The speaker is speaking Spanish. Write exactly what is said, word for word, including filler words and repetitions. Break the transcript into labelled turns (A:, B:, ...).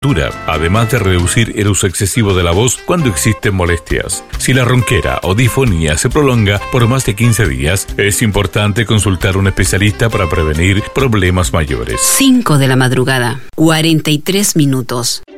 A: además de reducir el uso excesivo de la voz cuando existen molestias. Si la ronquera o disfonía se prolonga por más de quince días, es importante consultar a un especialista para prevenir problemas mayores.
B: cinco de la madrugada, cuarenta y tres minutos.